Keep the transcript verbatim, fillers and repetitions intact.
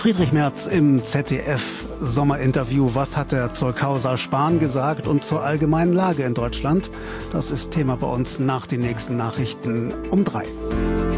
Friedrich Merz im Z D F-Sommerinterview. Was hat der zur Causa Spahn gesagt und zur allgemeinen Lage in Deutschland? Das ist Thema bei uns nach den nächsten Nachrichten um drei.